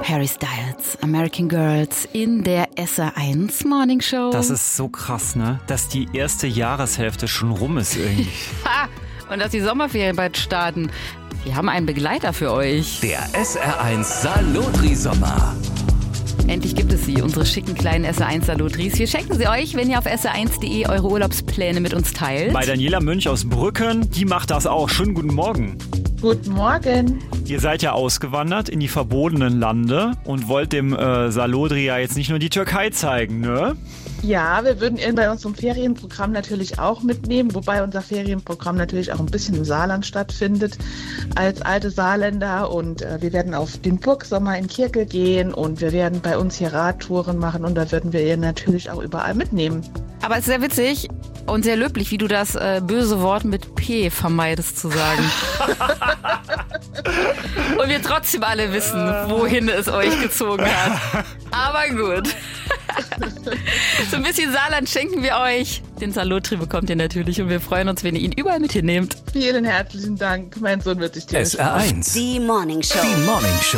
Harry Styles, American Girls in der SR1 Morning Show. Das ist so krass, ne? Dass die erste Jahreshälfte schon rum ist irgendwie. Ha! Und dass die Sommerferien bald starten. Wir haben einen Begleiter für euch. Der SR1 Salotri-Sommer. Endlich gibt es sie, unsere schicken kleinen SR1 Salotris. Wir schenken sie euch, wenn ihr auf sr1.de eure Urlaubspläne mit uns teilt. Bei Daniela Münch aus Brücken, die macht das auch. Schönen guten Morgen. Guten Morgen. Ihr seid ja ausgewandert in die verbotenen Lande und wollt dem Salotri ja jetzt nicht nur die Türkei zeigen, ne? Ja, wir würden ihn bei unserem Ferienprogramm natürlich auch mitnehmen, wobei unser Ferienprogramm natürlich auch ein bisschen im Saarland stattfindet als alte Saarländer. Und wir werden auf den Burgsommer in Kirkel gehen und wir werden bei uns hier Radtouren machen und da würden wir ihn natürlich auch überall mitnehmen. Aber es ist sehr witzig und sehr löblich, wie du das böse Wort mit P vermeidest zu sagen. Und wir trotzdem alle wissen, wohin es euch gezogen hat. Aber gut. So ein bisschen Saarland schenken wir euch. Den Salotri bekommt ihr natürlich und wir freuen uns, wenn ihr ihn überall mit hinnehmt. Vielen herzlichen Dank. Mein Sohn wird sich dir SR1. Die Morning Show. Die Morning Show.